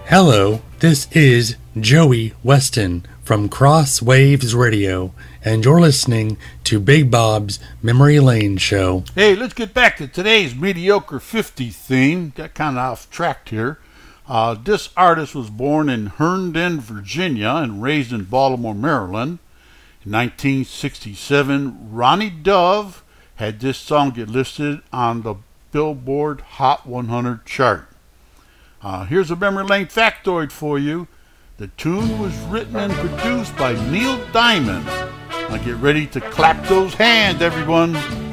Hello, this is Joey Weston from Cross Waves Radio, and you're listening to Big Bob's Memory Lane Show. Hey, let's get back to today's Mediocre 50 theme. Got kind of off track here. This artist was born in Herndon, Virginia, and raised in Baltimore, Maryland. In 1967, Ronnie Dove had this song get listed on the Billboard Hot 100 chart. Here's a memory lane factoid for you. The tune was written and produced by Neil Diamond. Now get ready to clap those hands, everyone.